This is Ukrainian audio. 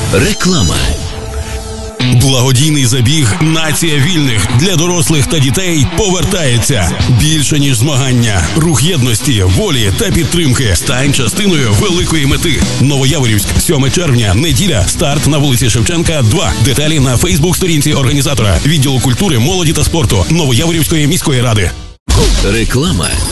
Реклама. Благодійний забіг «Нація вільних» для дорослих та дітей повертається. Більше, ніж змагання. Рух єдності, волі та підтримки. Стань частиною великої мети. Новояворівськ, 7 червня, неділя. Старт на вулиці Шевченка, 2. Деталі на Фейсбук-сторінці організатора. Відділу культури, молоді та спорту Новояворівської міської ради. Реклама.